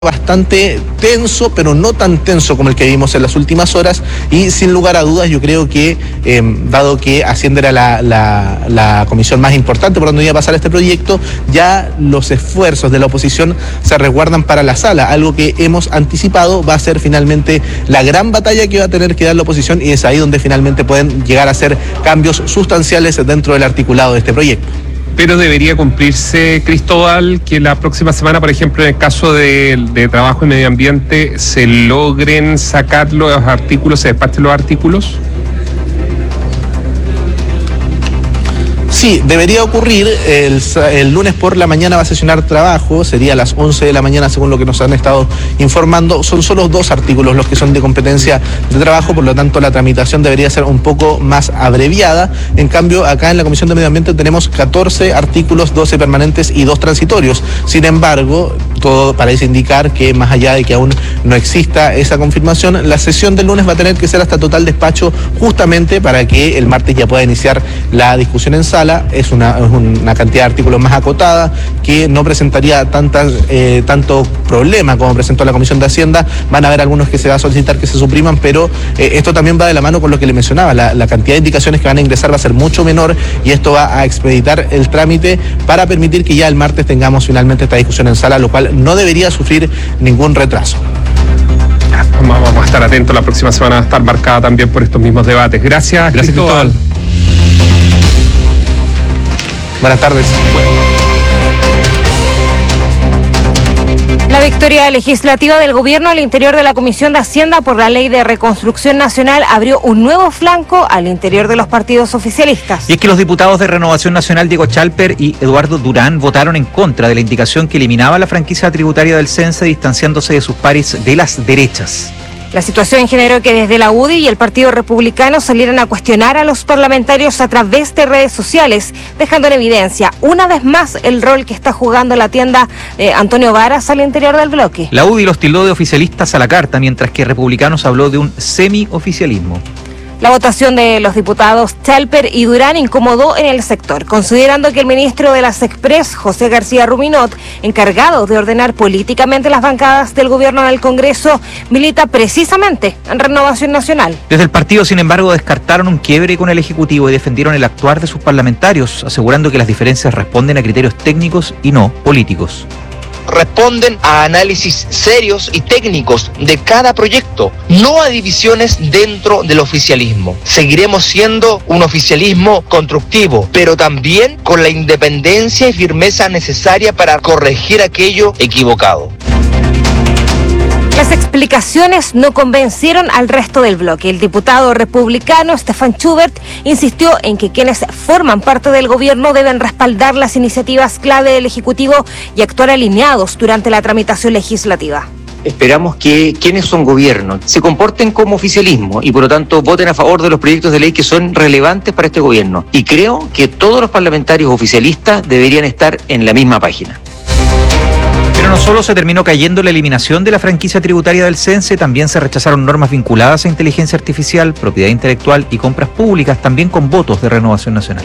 bastante tenso, pero no tan tenso como el que vimos en las últimas horas, y sin lugar a dudas yo creo que, dado que Hacienda era la comisión más importante por donde iba a pasar este proyecto, ya los esfuerzos de la oposición se resguardan para la sala, algo que hemos anticipado va a ser finalmente la gran batalla que va a tener que dar la oposición, y es ahí donde finalmente pueden llegar a hacer cambios sustanciales dentro del articulado de este proyecto. Pero debería cumplirse, Cristóbal, que la próxima semana, por ejemplo, en el caso de trabajo y medio ambiente, se logren sacar los artículos, se despachen los artículos. Sí, debería ocurrir. El lunes por la mañana va a sesionar trabajo, sería a las 11 de la mañana según lo que nos han estado informando. Son solo 2 artículos los que son de competencia de trabajo, por lo tanto la tramitación debería ser un poco más abreviada. En cambio, acá en la Comisión de Medio Ambiente tenemos 14 artículos, 12 permanentes y 2 transitorios. Sin embargo, todo parece indicar que más allá de que aún no exista esa confirmación, la sesión del lunes va a tener que ser hasta total despacho, justamente para que el martes ya pueda iniciar la discusión en sala. Es una cantidad de artículos más acotada, que no presentaría tanto problema como presentó la Comisión de Hacienda. Van a haber algunos que se va a solicitar que se supriman, pero esto también va de la mano con lo que le mencionaba. La cantidad de indicaciones que van a ingresar va a ser mucho menor, y esto va a expeditar el trámite para permitir que ya el martes tengamos finalmente esta discusión en sala, lo cual no debería sufrir ningún retraso. Vamos a estar atentos, la próxima semana va a estar marcada también por estos mismos debates. Gracias Cristóbal. Buenas tardes. La victoria legislativa del gobierno al interior de la Comisión de Hacienda por la Ley de Reconstrucción Nacional abrió un nuevo flanco al interior de los partidos oficialistas. Y es que los diputados de Renovación Nacional, Diego Chalper y Eduardo Durán, votaron en contra de la indicación que eliminaba la franquicia tributaria del CENSE, distanciándose de sus pares de las derechas. La situación generó que desde la UDI y el Partido Republicano salieran a cuestionar a los parlamentarios a través de redes sociales, dejando en evidencia una vez más el rol que está jugando la tienda de Antonio Varas al interior del bloque. La UDI los tildó de oficialistas a la carta, mientras que Republicanos habló de un semioficialismo. La votación de los diputados Chalper y Durán incomodó en el sector, considerando que el ministro de las Express, José García Ruminot, encargado de ordenar políticamente las bancadas del gobierno en el Congreso, milita precisamente en Renovación Nacional. Desde el partido, sin embargo, descartaron un quiebre con el Ejecutivo y defendieron el actuar de sus parlamentarios, asegurando que las diferencias responden a criterios técnicos y no políticos. Responden a análisis serios y técnicos de cada proyecto, no a divisiones dentro del oficialismo. Seguiremos siendo un oficialismo constructivo, pero también con la independencia y firmeza necesaria para corregir aquello equivocado. Las explicaciones no convencieron al resto del bloque. El diputado republicano Stefan Schubert insistió en que quienes forman parte del gobierno deben respaldar las iniciativas clave del Ejecutivo y actuar alineados durante la tramitación legislativa. Esperamos que quienes son gobierno se comporten como oficialismo y por lo tanto voten a favor de los proyectos de ley que son relevantes para este gobierno. Y creo que todos los parlamentarios oficialistas deberían estar en la misma página. Pero no solo se terminó cayendo la eliminación de la franquicia tributaria del CENSE, también se rechazaron normas vinculadas a inteligencia artificial, propiedad intelectual y compras públicas, también con votos de Renovación Nacional.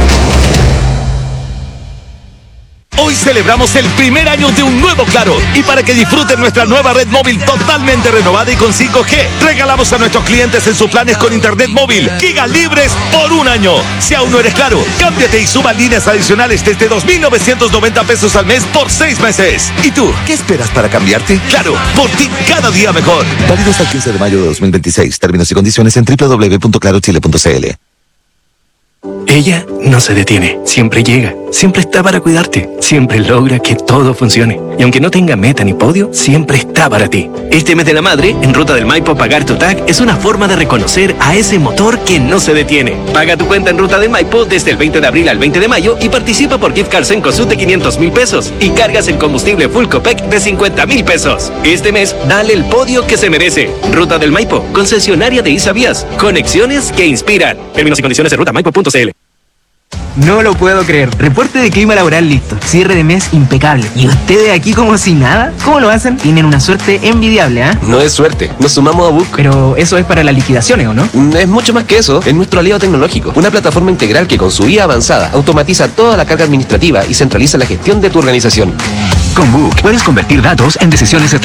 Hoy celebramos el primer año de un nuevo Claro, y para que disfruten nuestra nueva red móvil totalmente renovada y con 5G, regalamos a nuestros clientes en sus planes con internet móvil gigas libres por un año. Si aún no eres Claro, cámbiate y suma líneas adicionales desde 2.990 pesos al mes por 6 meses. ¿Y tú, qué esperas para cambiarte? Claro, por ti cada día mejor. Válido hasta el 15 de mayo de 2026. Términos y condiciones en www.clarochile.cl. Ella no se detiene, siempre llega, siempre está para cuidarte, siempre logra que todo funcione. Y aunque no tenga meta ni podio, siempre está para ti. Este mes de la madre, en Ruta del Maipo, pagar tu TAC es una forma de reconocer a ese motor que no se detiene. Paga tu cuenta en Ruta del Maipo desde el 20 de abril al 20 de mayo y participa por gift cards en Cosut de 500,000 pesos y cargas en combustible Full Copec de 50,000 pesos. Este mes, dale el podio que se merece. Ruta del Maipo, concesionaria de Isavías. Conexiones que inspiran. Términos y condiciones en rutamaipo.cl. No lo puedo creer. Reporte de clima laboral listo. Cierre de mes impecable. ¿Y ustedes aquí como si nada? ¿Cómo lo hacen? Tienen una suerte envidiable, ¿ah? No es suerte. Nos sumamos a Book. Pero eso es para las liquidaciones, ¿o no? Es mucho más que eso. Es nuestro aliado tecnológico. Una plataforma integral que con su IA avanzada automatiza toda la carga administrativa y centraliza la gestión de tu organización. Con Book puedes convertir datos en decisiones